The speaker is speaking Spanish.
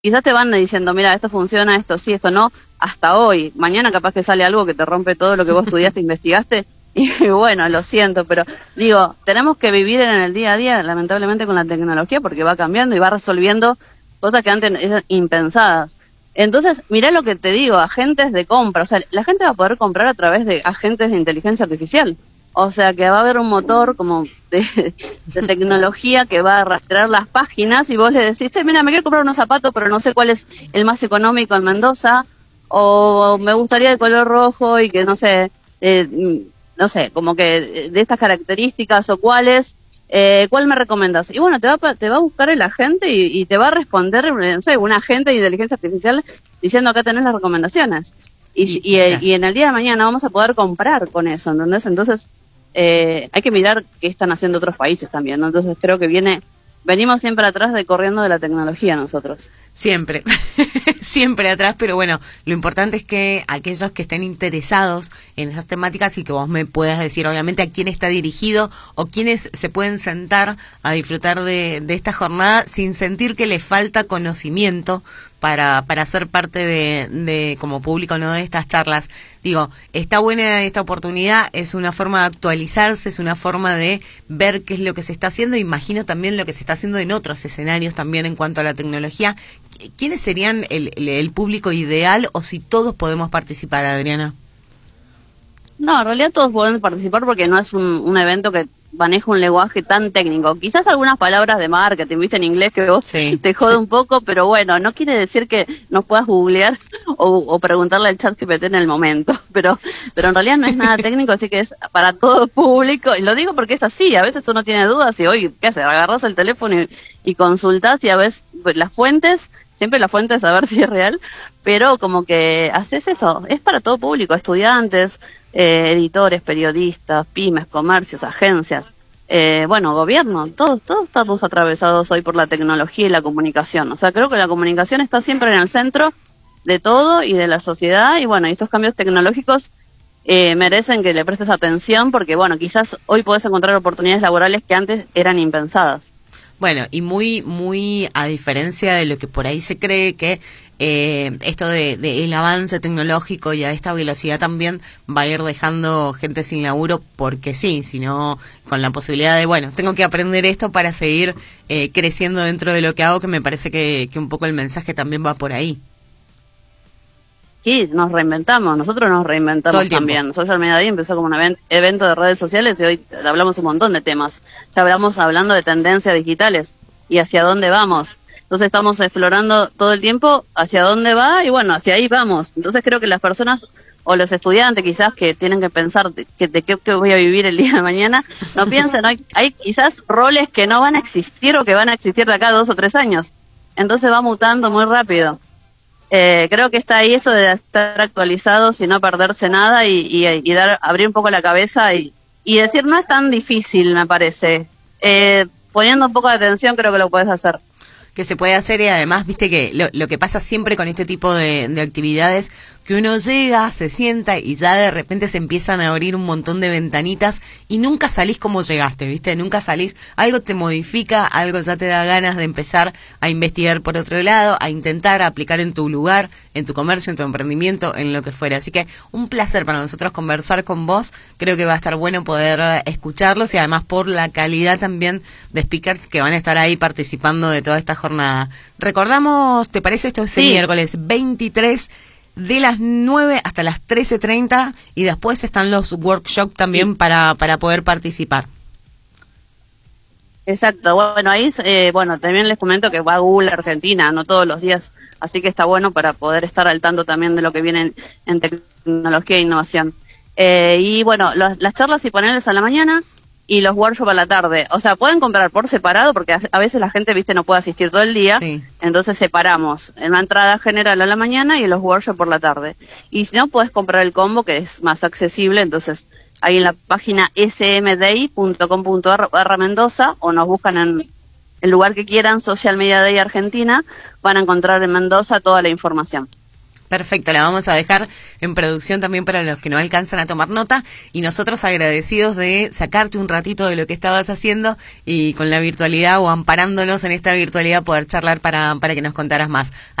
quizás te van diciendo, mira, esto funciona, esto sí, esto no, hasta hoy. Mañana capaz que sale algo que te rompe todo lo que vos estudiaste, investigaste, y bueno, lo siento, pero digo, tenemos que vivir en el día a día, lamentablemente, con la tecnología, porque va cambiando y va resolviendo cosas que antes eran impensadas. Entonces, mirá lo que te digo, agentes de compra, o sea, la gente va a poder comprar a través de agentes de inteligencia artificial. O sea que va a haber un motor como de tecnología que va a rastrear las páginas y vos le decís, mira, me quiero comprar unos zapatos, pero no sé cuál es el más económico en Mendoza, o me gustaría de color rojo y que no sé, como que de estas características o cuáles, ¿cuál me recomendas? Y bueno, te va a buscar el agente y te va a responder, no sé, un agente de inteligencia artificial diciendo acá tenés las recomendaciones. Y en el día de mañana vamos a poder comprar con eso, ¿entendés? Entonces, hay que mirar qué están haciendo otros países también, ¿no? Entonces creo que venimos siempre atrás corriendo de la tecnología nosotros. Siempre, siempre atrás, pero bueno, lo importante es que aquellos que estén interesados en esas temáticas y que vos me puedas decir obviamente a quién está dirigido o quiénes se pueden sentar a disfrutar de esta jornada sin sentir que les falta conocimiento para ser parte de como público, ¿no?, de estas charlas. Digo, está buena esta oportunidad, es una forma de actualizarse, es una forma de ver qué es lo que se está haciendo, imagino también lo que se está haciendo en otros escenarios también en cuanto a la tecnología. ¿Quiénes serían el público ideal o si todos podemos participar, Adriana? No, en realidad todos pueden participar porque no es un evento que maneja un lenguaje tan técnico. Quizás algunas palabras de marketing, viste, en inglés que vos te jode un poco, pero bueno, no quiere decir que nos puedas googlear o preguntarle al chat GPT en el momento. Pero en realidad no es nada técnico, así que es para todo público. Y lo digo porque es así, a veces uno tiene dudas y hoy, ¿qué haces? Agarrás el teléfono y consultás y a veces las fuentes, siempre la fuente es saber si es real, pero como que haces eso, es para todo público, estudiantes, editores, periodistas, pymes, comercios, agencias, bueno, gobierno, todos estamos atravesados hoy por la tecnología y la comunicación. O sea, creo que la comunicación está siempre en el centro de todo y de la sociedad, y bueno, estos cambios tecnológicos merecen que le prestes atención porque, bueno, quizás hoy podés encontrar oportunidades laborales que antes eran impensadas. Bueno, y muy a diferencia de lo que por ahí se cree que esto de el avance tecnológico y a esta velocidad también va a ir dejando gente sin laburo porque sí, sino con la posibilidad de, bueno, tengo que aprender esto para seguir creciendo dentro de lo que hago, que me parece que un poco el mensaje también va por ahí. Sí, nosotros nos reinventamos también. Social Media Day empezó como un evento de redes sociales y hoy hablamos un montón de temas. Ya hablando de tendencias digitales y hacia dónde vamos. Entonces estamos explorando todo el tiempo hacia dónde va y bueno, hacia ahí vamos. Entonces creo que las personas o los estudiantes quizás que tienen que pensar de qué voy a vivir el día de mañana, no piensen, hay quizás roles que no van a existir o que van a existir de acá a 2 o 3 años. Entonces va mutando muy rápido. Creo que está ahí eso de estar actualizados y no perderse nada y abrir un poco la cabeza y decir, no es tan difícil, me parece. Poniendo un poco de atención creo que lo puedes hacer. Que se puede hacer y además, viste que lo que pasa siempre con este tipo de actividades, que uno llega, se sienta y ya de repente se empiezan a abrir un montón de ventanitas y nunca salís como llegaste, viste, nunca salís, algo te modifica, algo ya te da ganas de empezar a investigar por otro lado, a intentar aplicar en tu lugar, en tu comercio, en tu emprendimiento, en lo que fuera. Así que un placer para nosotros conversar con vos, creo que va a estar bueno poder escucharlos y además por la calidad también de speakers que van a estar ahí participando de toda esta jornada. Recordamos, ¿te parece? Esto es el miércoles 23 de las 9 hasta las 13:30 y después están los workshops también para poder participar. Exacto, bueno, ahí también les comento que va Google Argentina, no todos los días, así que está bueno para poder estar al tanto también de lo que viene en tecnología e innovación. Y bueno, las charlas y paneles a la mañana y los workshops a la tarde. O sea, pueden comprar por separado porque a veces la gente, viste, no puede asistir todo el día. Sí. Entonces separamos en la entrada general a la mañana y los workshops por la tarde. Y si no, puedes comprar el combo que es más accesible. Entonces, ahí en la página smday.com.ar/Mendoza o nos buscan en el lugar que quieran, Social Media Day Argentina, van a encontrar en Mendoza toda la información. Perfecto, la vamos a dejar en producción también para los que no alcanzan a tomar nota, y nosotros agradecidos de sacarte un ratito de lo que estabas haciendo y con la virtualidad o amparándonos en esta virtualidad poder charlar para que nos contaras más.